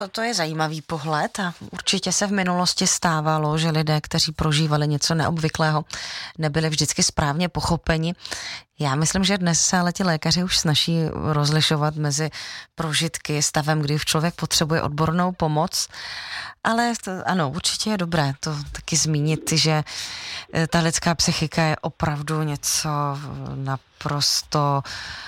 To je zajímavý pohled a určitě se v minulosti stávalo, že lidé, kteří prožívali něco neobvyklého, nebyli vždycky správně pochopeni. Já myslím, že dnes se ale ti lékaři už snaží rozlišovat mezi prožitky, stavem, kdy člověk potřebuje odbornou pomoc, ale ano, určitě je dobré to taky zmínit, že ta lidská psychika je opravdu něco naprosto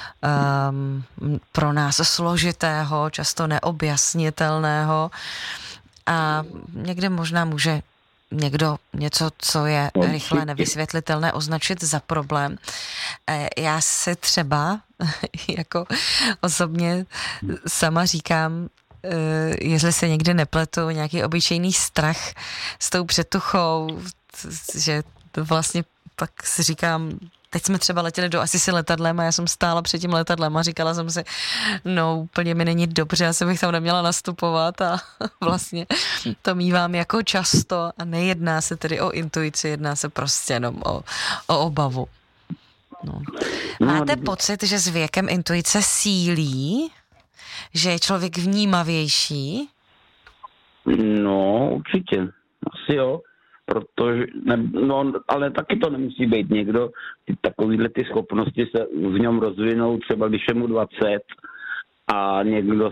pro nás složitého, často neobjasnitelného a někde možná může někdo něco, co je rychle nevysvětlitelné, označit za problém. Já si třeba jako osobně sama říkám, jestli se někdy nepletu, nějaký obyčejný strach s tou předtuchou, že vlastně pak si říkám, teď jsme třeba letěli do Asisi letadlem a já jsem stála před tím letadlem a říkala jsem si, no úplně mi není dobře, asi bych tam neměla nastupovat a vlastně to mívám jako často a nejedná se tedy o intuici, jedná se prostě jenom o obavu. No. Máte pocit, že s věkem intuice sílí? Že je člověk vnímavější? No, určitě. Asi jo. Protože, ale taky to nemusí být někdo. Takovýhle ty schopnosti se v něm rozvinou, třeba když je mu 20 a někdo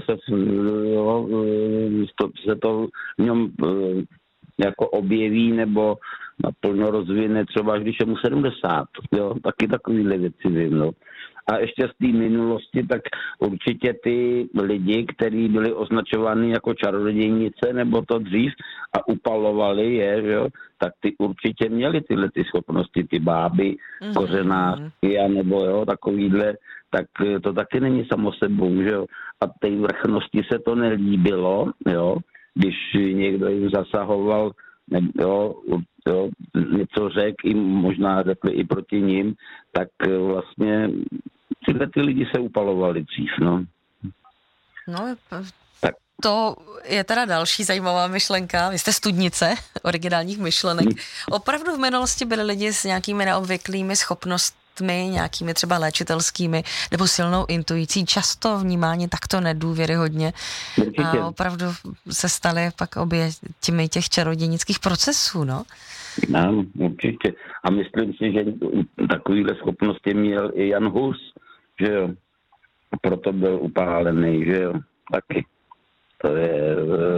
se to v něm jako objeví nebo naplno rozvine třeba až když je mu 70. Jo, taky takovýhle věci vím, no. A ještě z té minulosti, tak určitě ty lidi, kteří byli označováni jako čarodějnice nebo to dřív a upalovali je, že jo, tak ty určitě měli tyhle ty schopnosti, ty báby, kořenářky a nebo jo, takovýhle, tak to taky není samo sebou, že jo. A té vrchnosti se to nelíbilo, jo, když někdo jim zasahoval, jo, něco řekl, i možná řekli i proti ním, tak vlastně tyhle ty lidi se upalovali dřív, no. No, tak. To je teda další zajímavá myšlenka. Vy jste studnice originálních myšlenek. Opravdu v minulosti byli lidi s nějakými neobvyklými schopnostmi, nějakými třeba léčitelskými nebo silnou intuicí, často vnímání takto nedůvěryhodně. Určitě. A opravdu se staly pak oběťmi těch čarodějnických procesů, no? Ano, určitě. A myslím si, že takovýhle schopnosti měl i Jan Hus, že jo. Proto byl upálený, že jo. Taky. To je...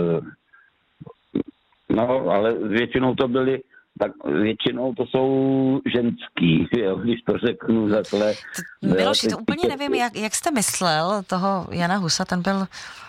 No, ale většinou to byly tak většinou to jsou ženský, jo, když to řeknu takhle. Miloši, to úplně nevím, jak jste myslel toho Jana Husa, ten byl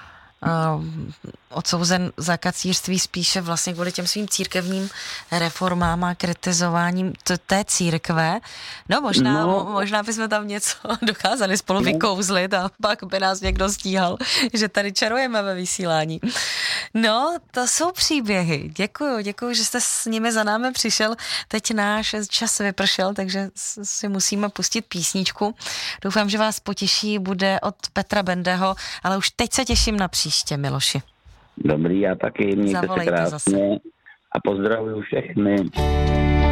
odsouzen za kacířství spíše vlastně kvůli těm svým církevním reformám a kritizováním té církve. No možná bychom tam něco dokázali spolu vykouzlit a pak by nás někdo stíhal, že tady čarujeme ve vysílání. No, to jsou příběhy. Děkuju, že jste s nimi za námi přišel. Teď náš čas vypršel, takže si musíme pustit písničku. Doufám, že vás potěší, bude od Petra Bendeho, ale už teď se těším na příště, Miloši. Dobrý, já taky, mějte se krásně a pozdravuju všechny.